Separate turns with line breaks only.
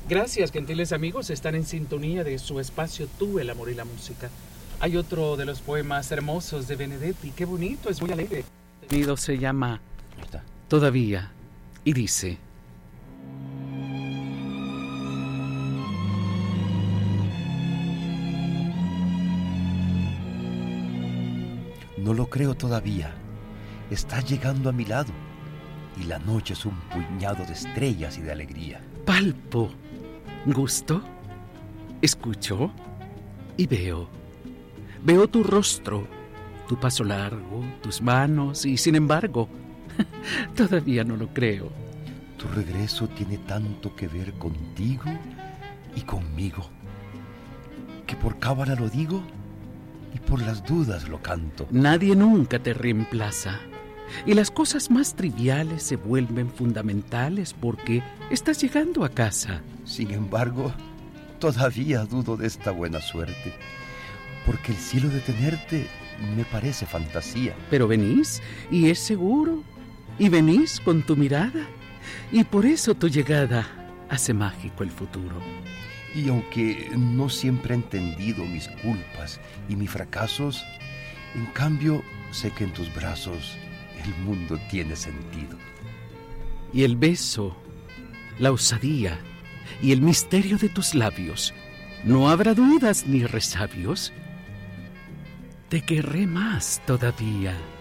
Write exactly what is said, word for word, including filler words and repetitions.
Gracias, gentiles amigos, están en sintonía de su espacio Tú, el amor y la música. Hay otro de los poemas hermosos de Benedetti, qué bonito, es muy alegre. El sonido se llama Todavía y dice:
No lo creo todavía, estás llegando a mi lado y la noche es un puñado de estrellas y de alegría.
Palpo, gusto, escucho y veo. Veo tu rostro, tu paso largo, tus manos y sin embargo, todavía no lo creo.
Tu regreso tiene tanto que ver contigo y conmigo, que por cábala lo digo y por las dudas lo canto.
Nadie nunca te reemplaza y las cosas más triviales se vuelven fundamentales porque estás llegando a casa.
Sin embargo, todavía dudo de esta buena suerte, porque el cielo de tenerte me parece fantasía.
Pero venís y es seguro, y venís con tu mirada, y por eso tu llegada hace mágico el futuro.
Y aunque no siempre he entendido mis culpas y mis fracasos, en cambio sé que en tus brazos el mundo tiene sentido.
Y el beso, la osadía y el misterio de tus labios, no habrá dudas ni resabios. Te querré más todavía.